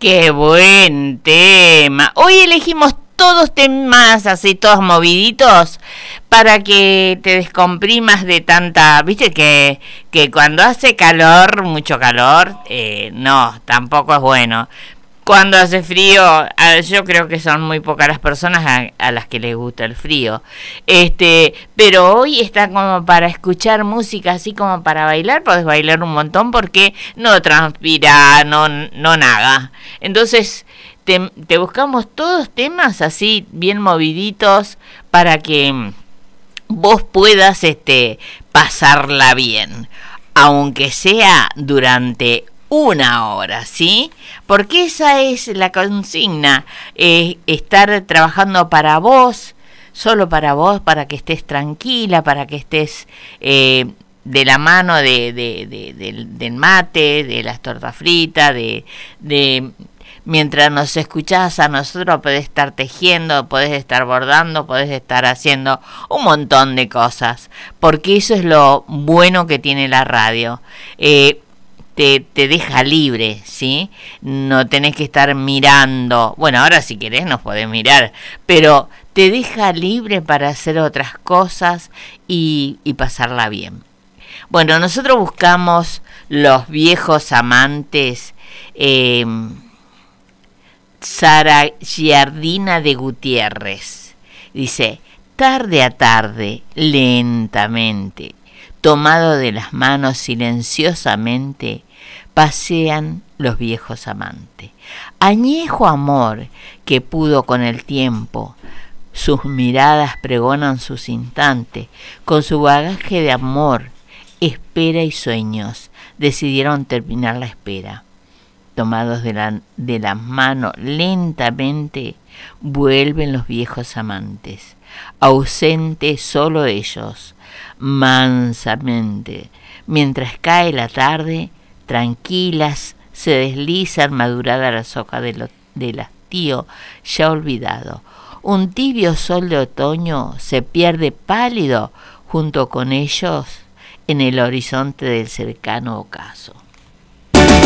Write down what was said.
Qué buen tema. Hoy elegimos todos temas así, todos moviditos, para que te descomprimas de tanta... Viste que cuando hace calor, mucho calor, no, tampoco es bueno. Cuando hace frío, yo creo que son muy pocas las personas a las que les gusta el frío. Pero hoy está como para escuchar música, así como para bailar. Podés bailar un montón porque no transpira, no nada. Entonces te buscamos todos temas así bien moviditos para que vos puedas pasarla bien, aunque sea durante una hora, ¿sí? Porque esa es la consigna, estar trabajando para vos, solo para vos, para que estés tranquila, para que estés de la mano del mate, de las tortas fritas, mientras nos escuchás a nosotros podés estar tejiendo, podés estar bordando, podés estar haciendo un montón de cosas, porque eso es lo bueno que tiene la radio. Te deja libre, ¿sí? No tenés que estar mirando. Bueno, ahora si querés nos podés mirar, pero te deja libre para hacer otras cosas y pasarla bien. Bueno, nosotros buscamos Los Viejos Amantes, Sara Giardina de Gutiérrez. Dice, tarde a tarde, lentamente, tomado de las manos silenciosamente, pasean los viejos amantes. Añejo amor que pudo con el tiempo, sus miradas pregonan sus instantes, con su bagaje de amor, espera y sueños, decidieron terminar la espera. Tomados de las manos lentamente, vuelven los viejos amantes, ausentes solo ellos, mansamente, mientras cae la tarde, tranquilas, se deslizan madurada las hojas del hastío ya olvidado. Un tibio sol de otoño se pierde pálido junto con ellos en el horizonte del cercano ocaso.